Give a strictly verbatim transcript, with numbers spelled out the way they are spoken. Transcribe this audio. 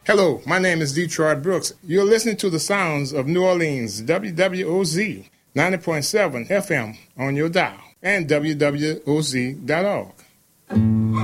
Hello, my name is Detroit Brooks. You're listening to the sounds of New Orleans, W W O Z ninety point seven F M on your dial and W W O Z dot org.